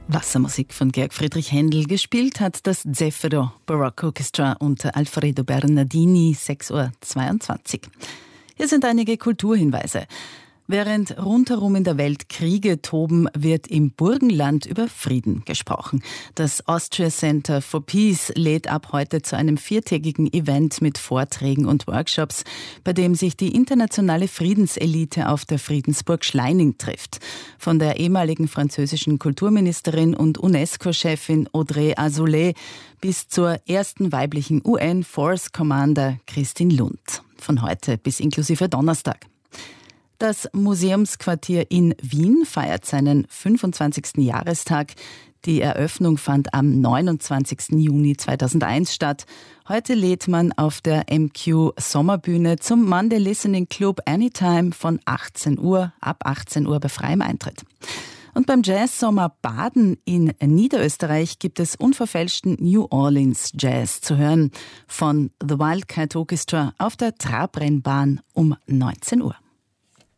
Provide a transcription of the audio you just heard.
Wassermusik von Georg Friedrich Händel. Gespielt hat das Zeffiro Baroque Orchestra unter Alfredo Bernardini, 6:22 Uhr. Hier sind einige Kulturhinweise. Während rundherum in der Welt Kriege toben, wird im Burgenland über Frieden gesprochen. Das Austria Center for Peace lädt ab heute zu einem 4-tägigen Event mit Vorträgen und Workshops, bei dem sich die internationale Friedenselite auf der Friedensburg Schleining trifft. Von der ehemaligen französischen Kulturministerin und UNESCO-Chefin Audrey Azoulay bis zur ersten weiblichen UN-Force Commander Christine Lund. Von heute bis inklusive Donnerstag. Das Museumsquartier in Wien feiert seinen 25. Jahrestag. Die Eröffnung fand am 29. Juni 2001 statt. Heute lädt man auf der MQ Sommerbühne zum Monday Listening Club Anytime von 18 Uhr, ab 18 Uhr bei freiem Eintritt. Und beim Jazz-Sommer Baden in Niederösterreich gibt es unverfälschten New Orleans Jazz zu hören von The Wildcat Orchestra auf der Trabrennbahn um 19 Uhr.